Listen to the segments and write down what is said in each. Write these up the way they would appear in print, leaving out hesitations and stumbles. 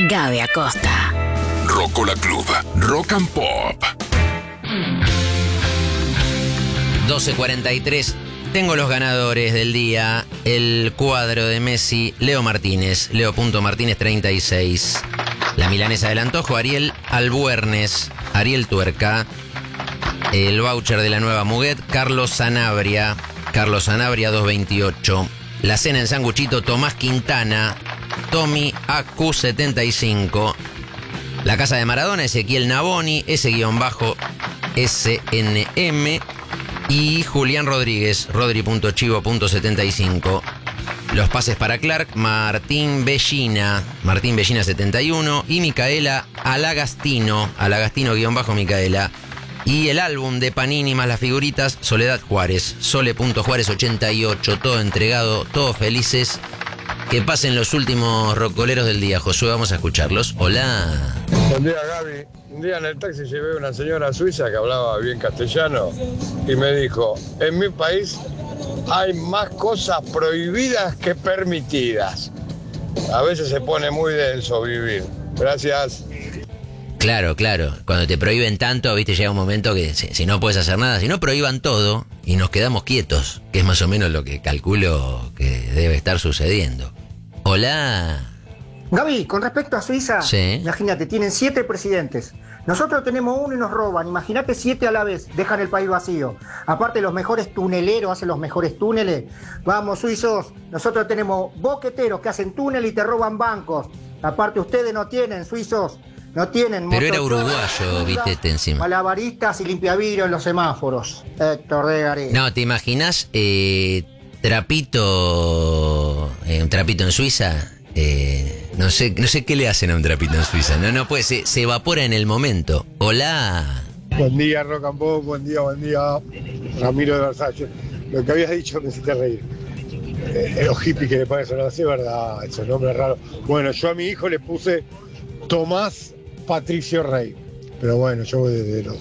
Gaby Acosta. Rocola Club, Rock and Pop. 12:43. Tengo los ganadores del día. El cuadro de Messi, Leo Martínez. Leo.Martínez 36. La milanesa del antojo, Ariel Albuernes. Ariel Tuerca. El voucher de la nueva Muguet, Carlos Sanabria. Carlos Sanabria 228. La cena en sanguchito, Tomás Quintana. Tommy AQ75. La casa de Maradona, Ezequiel Navoni, S-SNM. Y Julián Rodríguez, Rodri.chivo.75. Los pases para Clark, Martín Bellina 71. Y Micaela Alagastino, Alagastino-Micaela. Y el álbum de Panini más las figuritas, Soledad Juárez, Sole.Juárez 88. Todo entregado, todos felices. Que pasen los últimos rocoleros del día. Josué, vamos a escucharlos. Hola. Buen día, Gaby. Un día en el taxi llevé a una señora suiza que hablaba bien castellano y me dijo, en mi país hay más cosas prohibidas que permitidas. A veces se pone muy denso vivir. Gracias. Claro. Cuando te prohíben tanto, viste, llega un momento que si no puedes hacer nada, si no prohíban todo y nos quedamos quietos, que es más o menos lo que calculo que debe estar sucediendo. Hola. Gaby, con respecto a Suiza, sí. Imagínate, tienen 7 presidentes. Nosotros tenemos uno y nos roban. Imagínate 7 a la vez, dejan el país vacío. Aparte, los mejores tuneleros hacen los mejores túneles. Vamos, suizos, nosotros tenemos boqueteros que hacen túnel y te roban bancos. Aparte, ustedes no tienen, suizos, no tienen. Pero era uruguayo, viste, encima. Malabaristas y limpiavidrios en los semáforos. Héctor de Garay. No, ¿te imaginas un trapito en Suiza? No sé qué le hacen a un trapito en Suiza. No puede, se evapora en el momento. Hola. Buen día, Rock and Pop. Buen día. Ramiro de Versalles. Lo que habías dicho me hiciste reír. Los hippies que le ponen sonar así, ¿verdad? Esos nombres raros. Bueno, yo a mi hijo le puse Tomás Patricio Rey. Pero bueno, yo voy desde los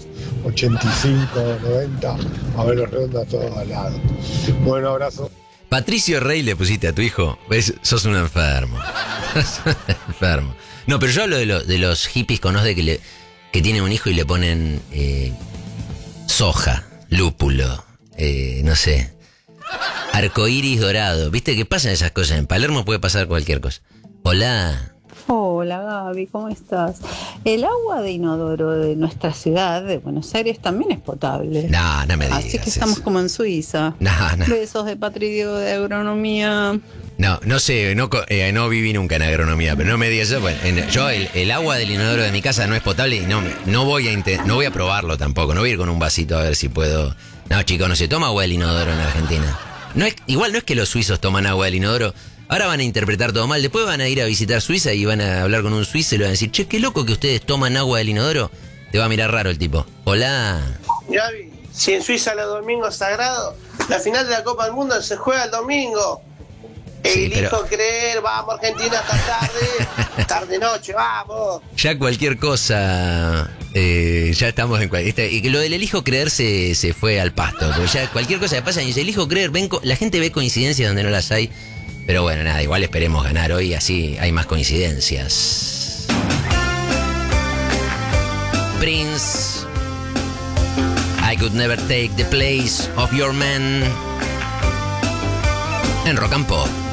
85, 90 a ver los redondos todos al lado. Bueno, abrazo. Patricio Rey le pusiste a tu hijo. ¿Ves? Sos un enfermo. Enfermo. No, pero yo hablo de los hippies conozco que tienen un hijo y le ponen soja, lúpulo, no sé, arcoíris dorado. ¿Viste que pasan esas cosas? En Palermo puede pasar cualquier cosa. Hola. Hola Gaby, ¿cómo estás? El agua de inodoro de nuestra ciudad, de Buenos Aires, también es potable. No me digas. Así que estamos como en Suiza. No. Besos de Patricio de Agronomía. No sé, no viví nunca en agronomía, pero no me digas eso. Bueno, yo el agua del inodoro de mi casa no es potable y no voy a probarlo tampoco. No voy a ir con un vasito a ver si puedo. No, chicos, no se toma agua del inodoro en Argentina. Igual no es que los suizos toman agua del inodoro. Ahora van a interpretar todo mal. Después van a ir a visitar Suiza y van a hablar con un suizo y le van a decir, che, qué loco que ustedes toman agua del inodoro. Te va a mirar raro el tipo. Hola. Gaby, si en Suiza los domingos sagrados, la final de la Copa del Mundo se juega el domingo. Elijo creer, vamos Argentina hasta tarde-noche, vamos. Ya cualquier cosa, ya estamos en y que lo del elijo creer se fue al pasto. Porque ya cualquier cosa que pasa y dice elijo creer, la gente ve coincidencias donde no las hay. Pero bueno, nada, igual esperemos ganar hoy, así hay más coincidencias. Prince, I could never take the place of your man. En Rock and Pop.